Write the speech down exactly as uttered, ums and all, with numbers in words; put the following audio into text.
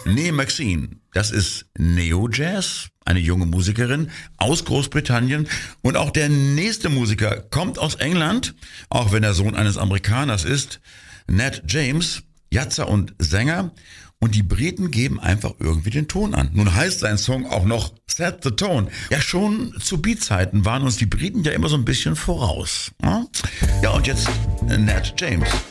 Nee, Maxine, das ist Neo Jazz, eine junge Musikerin aus Großbritannien. Und auch der nächste Musiker kommt aus England, auch wenn er Sohn eines Amerikaners ist. Nat James, Jatzer und Sänger. Und die Briten geben einfach irgendwie den Ton an. Nun heißt sein Song auch noch Set the Tone. Ja, schon zu Beatzeiten waren uns die Briten ja immer so ein bisschen voraus. Ja, und jetzt Nat James.